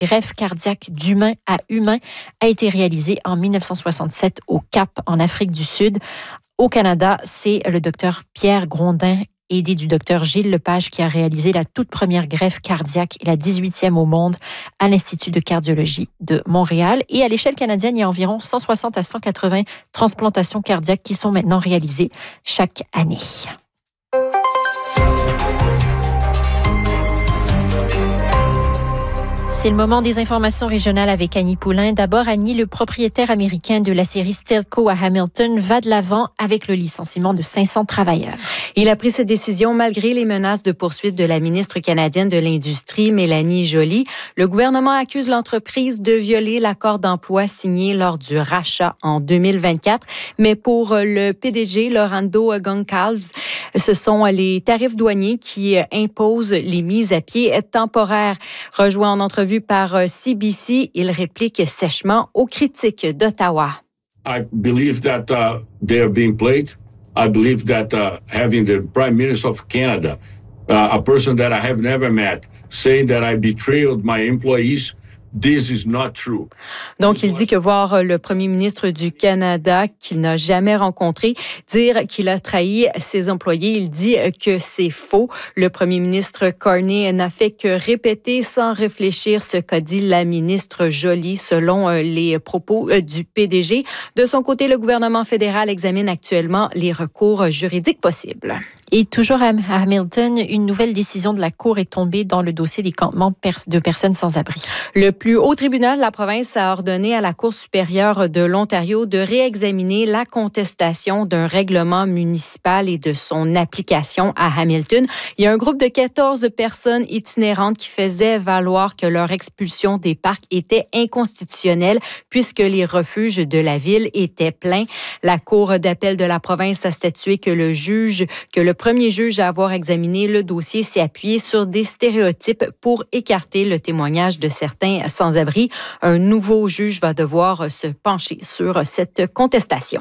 greffe cardiaque d'humain à humain a été réalisée en 1967 au Cap, en Afrique du Sud. Au Canada, c'est le docteur Pierre Grondin, aidé du docteur Gilles Lepage, qui a réalisé la toute première greffe cardiaque et la 18e au monde à l'Institut de cardiologie de Montréal. Et à l'échelle canadienne, il y a environ 160 à 180 transplantations cardiaques qui sont maintenant réalisées chaque année. C'est le moment des informations régionales avec Annie Poulain. D'abord, Annie, le propriétaire américain de la série Stelco à Hamilton va de l'avant avec le licenciement de 500 travailleurs. Il a pris cette décision malgré les menaces de poursuite de la ministre canadienne de l'Industrie, Mélanie Joly. Le gouvernement accuse l'entreprise de violer l'accord d'emploi signé lors du rachat en 2024. Mais pour le PDG, Lorando Goncalves, ce sont les tarifs douaniers qui imposent les mises à pied temporaires. Rejoint en entrevue par CBC, il réplique sèchement aux critiques d'Ottawa. I believe that they are being played. I believe that having the Prime Minister of Canada, a person that I have never met, saying that I betrayed my employees, this is not true. Donc, il dit que voir le premier ministre du Canada, qu'il n'a jamais rencontré, dire qu'il a trahi ses employés, il dit que c'est faux. Le premier ministre Carney n'a fait que répéter sans réfléchir ce qu'a dit la ministre Joly, selon les propos du PDG. De son côté, le gouvernement fédéral examine actuellement les recours juridiques possibles. Et toujours à Hamilton, une nouvelle décision de la Cour est tombée dans le dossier des campements de personnes sans abri. Le plus haut tribunal de la province a ordonné à la Cour supérieure de l'Ontario de réexaminer la contestation d'un règlement municipal et de son application à Hamilton. Il y a un groupe de 14 personnes itinérantes qui faisaient valoir que leur expulsion des parcs était inconstitutionnelle puisque les refuges de la ville étaient pleins. La Cour d'appel de la province a statué que le premier juge à avoir examiné le dossier s'est appuyé sur des stéréotypes pour écarter le témoignage de certains sans-abri. Un nouveau juge va devoir se pencher sur cette contestation.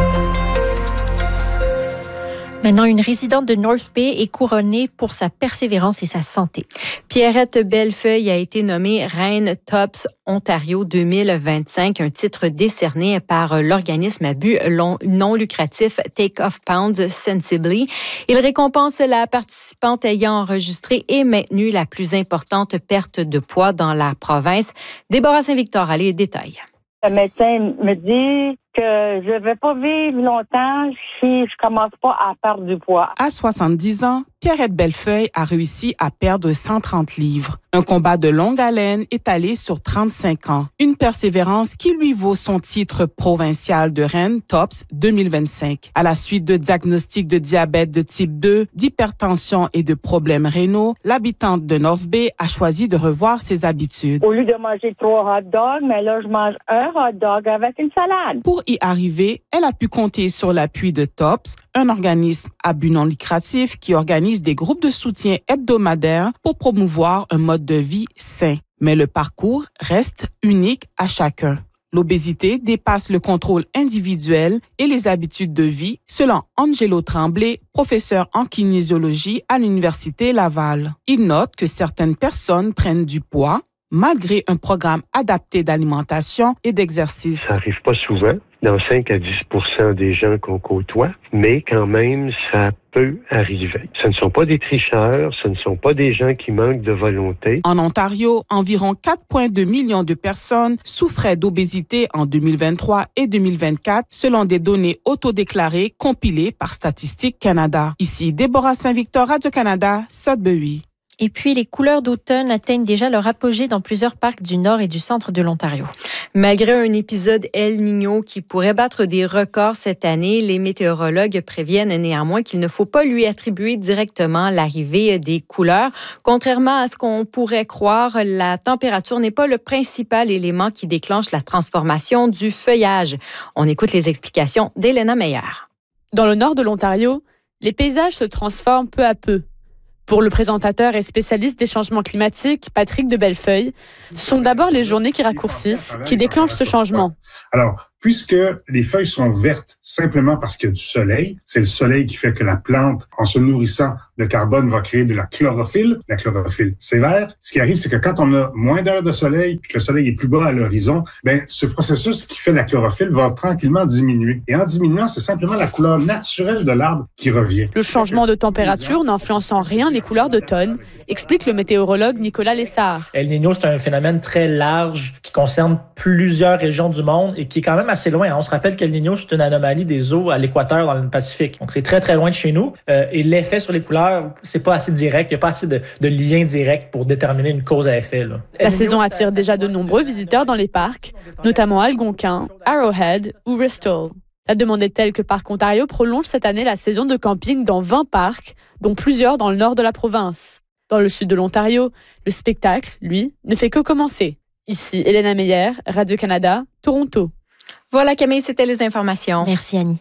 Maintenant, une résidente de North Bay est couronnée pour sa persévérance et sa santé. Pierrette Bellefeuille a été nommée Reine TOPS Ontario 2025, un titre décerné par l'organisme à but non lucratif Take Off Pounds Sensibly. Il récompense la participante ayant enregistré et maintenu la plus importante perte de poids dans la province. Déborah Saint-Victor a les détails. Le médecin me dit que je ne vais pas vivre longtemps si je commence pas à perdre du poids. À 70 ans, Pierrette Bellefeuille a réussi à perdre 130 livres. Un combat de longue haleine étalé sur 35 ans. Une persévérance qui lui vaut son titre provincial de reine TOPS 2025. À la suite de diagnostics de diabète de type 2, d'hypertension et de problèmes rénaux, l'habitante de North Bay a choisi de revoir ses habitudes. Au lieu de manger 3 hot dogs, mais là, je mange un hot dog avec une salade. Pour y arriver, elle a pu compter sur l'appui de TOPS, un organisme à but non lucratif qui organise des groupes de soutien hebdomadaires pour promouvoir un mode de vie sain. Mais le parcours reste unique à chacun. L'obésité dépasse le contrôle individuel et les habitudes de vie, selon Angelo Tremblay, professeur en kinésiologie à l'Université Laval. Il note que certaines personnes prennent du poids malgré un programme adapté d'alimentation et d'exercice. Ça n'arrive pas souvent, dans 5 à 10 % des gens qu'on côtoie, mais quand même, ça peut arriver. Ce ne sont pas des tricheurs, ce ne sont pas des gens qui manquent de volonté. En Ontario, environ 4,2 millions de personnes souffraient d'obésité en 2023 et 2024, selon des données autodéclarées compilées par Statistique Canada. Ici, Déborah Saint-Victor, Radio-Canada, Sudbury. Et puis, les couleurs d'automne atteignent déjà leur apogée dans plusieurs parcs du nord et du centre de l'Ontario. Malgré un épisode El Niño qui pourrait battre des records cette année, les météorologues préviennent néanmoins qu'il ne faut pas lui attribuer directement l'arrivée des couleurs. Contrairement à ce qu'on pourrait croire, la température n'est pas le principal élément qui déclenche la transformation du feuillage. On écoute les explications d'Elena Meyer. Dans le nord de l'Ontario, les paysages se transforment peu à peu. Pour le présentateur et spécialiste des changements climatiques, Patrick de Bellefeuille, ce sont d'abord les journées qui raccourcissent, qui déclenchent ce changement. Alors, puisque les feuilles sont vertes simplement parce qu'il y a du soleil. C'est le soleil qui fait que la plante, en se nourrissant de carbone, va créer de la chlorophylle. La chlorophylle, c'est vert. Ce qui arrive, c'est que quand on a moins d'heures de soleil, puis que le soleil est plus bas à l'horizon, ce processus qui fait la chlorophylle va tranquillement diminuer. Et en diminuant, c'est simplement la couleur naturelle de l'arbre qui revient. Le changement de température n'influence en rien les couleurs d'automne, explique le météorologue Nicolas Lessard. El Niño, c'est un phénomène très large qui concerne plusieurs régions du monde et qui est quand même assez loin. On se rappelle qu'El Niño, c'est une anomalie des eaux à l'équateur dans le Pacifique. Donc, c'est très, très loin de chez nous. Et l'effet sur les couleurs, c'est pas assez direct. Il n'y a pas assez de lien direct pour déterminer une cause à effet. Là. La saison attire déjà de nombreux visiteurs dans les parcs, notamment Algonquin, Arrowhead ou Bristol. La demande est telle que Parc Ontario prolonge cette année la saison de camping dans 20 parcs, dont plusieurs dans le nord de la province. Dans le sud de l'Ontario, le spectacle, lui, ne fait que commencer. Ici, Elena Meyer, Radio-Canada, Toronto. Voilà Camille, c'était les informations. Merci Annie.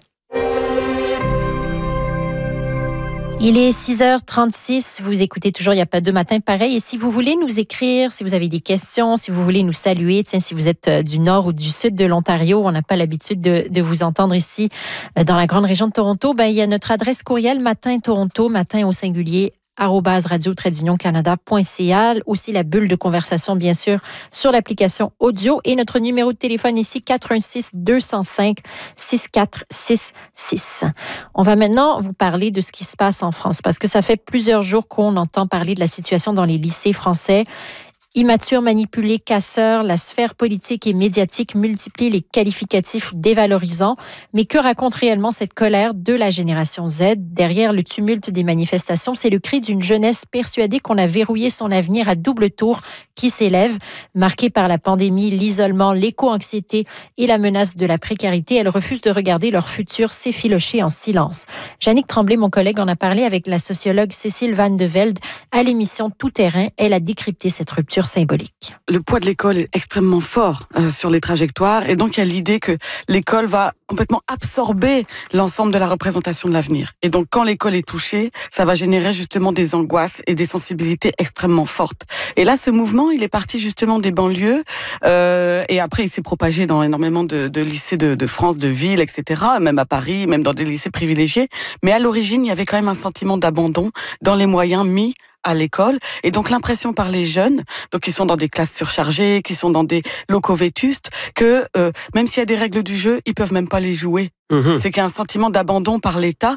Il est 6h36, vous écoutez toujours Il n'y a pas de matin pareil. Et si vous voulez nous écrire, si vous avez des questions, si vous voulez nous saluer, si vous êtes du nord ou du sud de l'Ontario, on n'a pas l'habitude de vous entendre ici dans la grande région de Toronto, il y a notre adresse courriel matin Toronto, matin au singulier, @radio-canada.ca, aussi la bulle de conversation, bien sûr, sur l'application audio et notre numéro de téléphone ici, 416-205-6466. On va maintenant vous parler de ce qui se passe en France parce que ça fait plusieurs jours qu'on entend parler de la situation dans les lycées français. Immature, manipulé, casseur, la sphère politique et médiatique multiplie les qualificatifs dévalorisants. Mais que raconte réellement cette colère de la génération Z? Derrière le tumulte des manifestations, c'est le cri d'une jeunesse persuadée qu'on a verrouillé son avenir à double tour qui s'élève. Marquée par la pandémie, l'isolement, l'éco-anxiété et la menace de la précarité, elles refusent de regarder leur futur s'effilocher en silence. Jannick Tremblay, mon collègue, en a parlé avec la sociologue Cécile Van de Velde à l'émission Tout Terrain. Elle a décrypté cette rupture symbolique. Le poids de l'école est extrêmement fort sur les trajectoires et donc il y a l'idée que l'école va complètement absorber l'ensemble de la représentation de l'avenir. Et donc quand l'école est touchée, ça va générer justement des angoisses et des sensibilités extrêmement fortes. Et là, ce mouvement, il est parti justement des banlieues et après il s'est propagé dans énormément de lycées de France, de villes, etc., même à Paris, même dans des lycées privilégiés. Mais à l'origine, il y avait quand même un sentiment d'abandon dans les moyens mis à l'école. Et donc l'impression par les jeunes, donc qui sont dans des classes surchargées, qui sont dans des locaux vétustes, que même s'il y a des règles du jeu, ils peuvent même pas les jouer. C'est qu'il y a un sentiment d'abandon par l'État,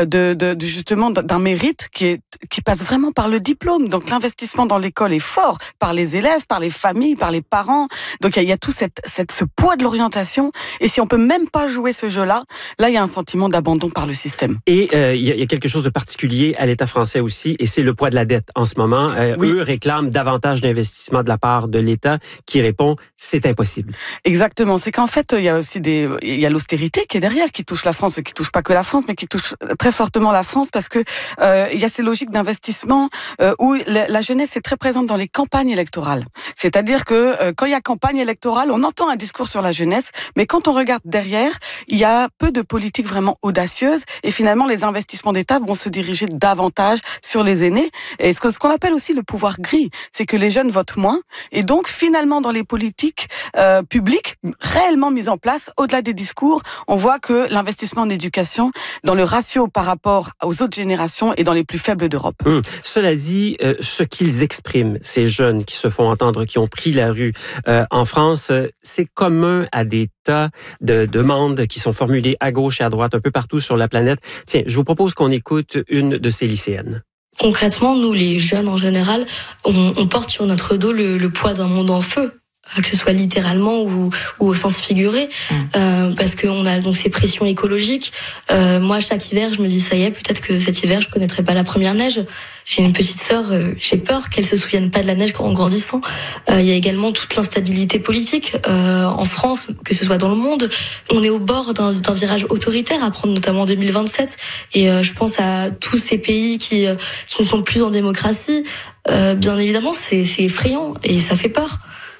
justement d'un mérite qui passe vraiment par le diplôme. Donc l'investissement dans l'école est fort par les élèves, par les familles, par les parents. Donc il y a tout ce poids de l'orientation. Et si on peut même pas jouer ce jeu-là, là il y a un sentiment d'abandon par le système. Et il y a quelque chose de particulier à l'État français aussi, et c'est le poids de la dette en ce moment. Oui. Eux réclament davantage d'investissement de la part de l'État, qui répond c'est impossible. Exactement. C'est qu'en fait il y a aussi il y a l'austérité qui est derrière, qui touche la France, qui touche pas que la France, mais qui touche très fortement la France parce que il y a ces logiques d'investissement où la jeunesse est très présente dans les campagnes électorales. C'est-à-dire que quand il y a campagne électorale, on entend un discours sur la jeunesse, mais quand on regarde derrière, il y a peu de politiques vraiment audacieuses et finalement les investissements d'État vont se diriger davantage sur les aînés. Et ce qu'on appelle aussi le pouvoir gris, c'est que les jeunes votent moins et donc finalement dans les politiques publiques réellement mises en place, au-delà des discours, on voit que l'investissement en éducation, dans le ratio par rapport aux autres générations, est dans les plus faibles d'Europe. Cela dit, ce qu'ils expriment, ces jeunes qui se font entendre, qui ont pris la rue en France, c'est commun à des tas de demandes qui sont formulées à gauche et à droite, un peu partout sur la planète. Tiens, je vous propose qu'on écoute une de ces lycéennes. Concrètement, nous, les jeunes en général, on porte sur notre dos le poids d'un monde en feu. Que ce soit littéralement ou au sens figuré, parce qu'on a donc ces pressions écologiques. Moi, chaque hiver, je me dis ça y est, peut-être que cet hiver, je connaîtrai pas la première neige. J'ai une petite sœur, j'ai peur qu'elle se souvienne pas de la neige en grandissant. Il y a également toute l'instabilité politique en France, que ce soit dans le monde. On est au bord d'un virage autoritaire à prendre, notamment en 2027. Et je pense à tous ces pays qui ne sont plus en démocratie. Bien évidemment, c'est effrayant et ça fait peur.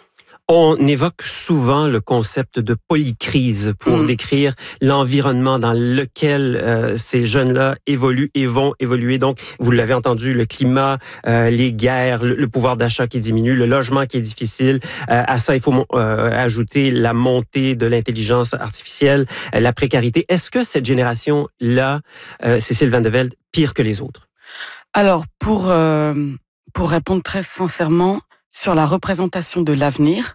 On évoque souvent le concept de polycrise pour décrire l'environnement dans lequel ces jeunes-là évoluent et vont évoluer. Donc, vous l'avez entendu, le climat, les guerres, le pouvoir d'achat qui diminue, le logement qui est difficile. À ça, il faut ajouter la montée de l'intelligence artificielle, la précarité. Est-ce que cette génération-là, Cécile Van de Velde, pire que les autres? Alors, pour répondre très sincèrement, sur la représentation de l'avenir,